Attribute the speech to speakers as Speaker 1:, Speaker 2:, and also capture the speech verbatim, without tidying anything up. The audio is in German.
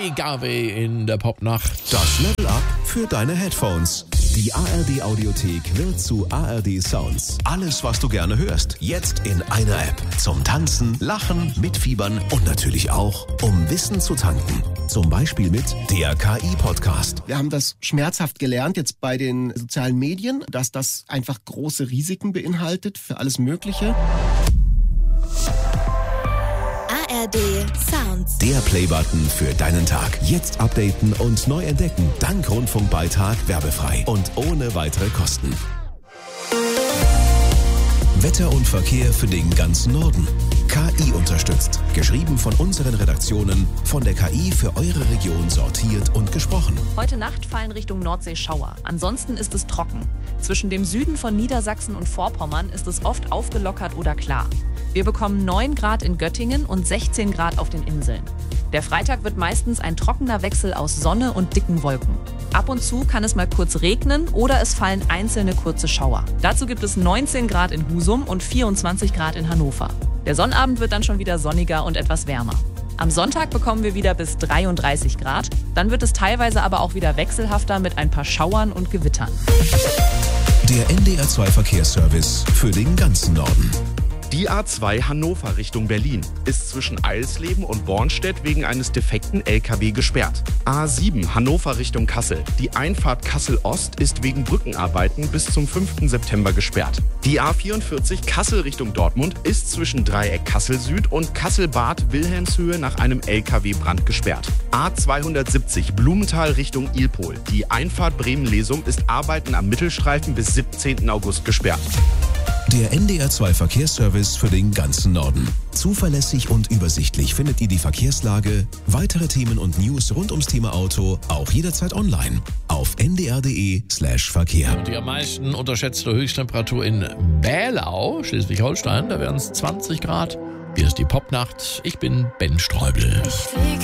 Speaker 1: Marvin Gaye in der Popnacht.
Speaker 2: Das Level Up für deine Headphones. Die A R D Audiothek wird zu A R D Sounds. Alles, was du gerne hörst, jetzt in einer App. Zum Tanzen, Lachen, Mitfiebern und natürlich auch, um Wissen zu tanken. Zum Beispiel mit der K I-Podcast.
Speaker 3: Wir haben das schmerzhaft gelernt jetzt bei den sozialen Medien, dass das einfach große Risiken beinhaltet für alles Mögliche.
Speaker 4: A R D Sounds.
Speaker 2: Der Playbutton für deinen Tag. Jetzt updaten und neu entdecken. Dank Rundfunkbeitrag werbefrei und ohne weitere Kosten. Wetter und Verkehr für den ganzen Norden. K I unterstützt. Geschrieben von unseren Redaktionen, von der K I für eure Region sortiert und gesprochen.
Speaker 5: Heute Nacht fallen Richtung Nordsee Schauer. Ansonsten ist es trocken. Zwischen dem Süden von Niedersachsen und Vorpommern ist es oft aufgelockert oder klar. Wir bekommen neun Grad in Göttingen und sechzehn Grad auf den Inseln. Der Freitag wird meistens ein trockener Wechsel aus Sonne und dicken Wolken. Ab und zu kann es mal kurz regnen oder es fallen einzelne kurze Schauer. Dazu gibt es neunzehn Grad in Husum und vierundzwanzig Grad in Hannover. Der Sonnabend wird dann schon wieder sonniger und etwas wärmer. Am Sonntag bekommen wir wieder bis dreiunddreißig Grad. Dann wird es teilweise aber auch wieder wechselhafter mit ein paar Schauern und Gewittern.
Speaker 2: Der N D R zwei Verkehrsservice für den ganzen Norden.
Speaker 6: Die A zwei Hannover Richtung Berlin ist zwischen Eilsleben und Bornstedt wegen eines defekten L K W gesperrt. A sieben Hannover Richtung Kassel. Die Einfahrt Kassel-Ost ist wegen Brückenarbeiten bis zum fünften September gesperrt. Die A vierundvierzig Kassel Richtung Dortmund ist zwischen Dreieck Kassel-Süd und Kassel-Bad Wilhelmshöhe nach einem L K W-Brand gesperrt. A zweihundertsiebzig Blumenthal Richtung Ilpol. Die Einfahrt Bremen-Lesum ist Arbeiten am Mittelstreifen bis siebzehnten August gesperrt.
Speaker 2: Der N D R zwei Verkehrsservice für den ganzen Norden. Zuverlässig und übersichtlich findet ihr die Verkehrslage, weitere Themen und News rund ums Thema Auto auch jederzeit online auf n d r punkt d e slash Verkehr.
Speaker 1: Die am meisten unterschätzte Höchsttemperatur in Bälau, Schleswig-Holstein, da wären es zwanzig Grad. Hier ist die Popnacht. Ich bin Ben Streubel.
Speaker 4: Ich fliege